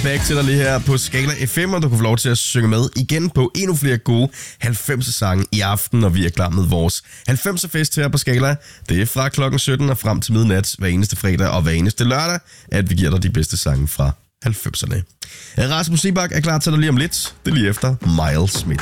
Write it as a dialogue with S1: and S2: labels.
S1: back til dig lige her på Skala FM, og du kan få lov til at synge med igen på endnu flere gode 90'er sange i aften, når vi er klar med vores 90'er fest her på Skala. Det er fra klokken 17 og frem til midnat hver eneste fredag og hver eneste lørdag, at vi giver dig de bedste sange fra 90'erne. Rasmus Seebach er klar til dig lige om lidt. Det er lige efter Miles Smith.